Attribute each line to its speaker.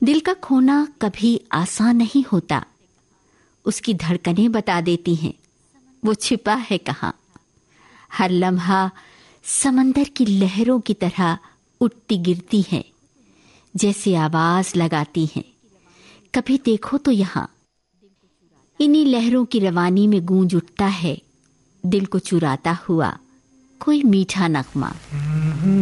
Speaker 1: दिल का खोना कभी आसान नहीं होता। उसकी धड़कनें बता देती हैं वो छिपा है कहाँ। हर लम्हा समंदर की लहरों की तरह उठती गिरती है, जैसे आवाज लगाती हैं, कभी देखो तो यहाँ। इन्हीं लहरों की रवानी में गूंज उठता है दिल को चुराता हुआ कोई मीठा नगमा।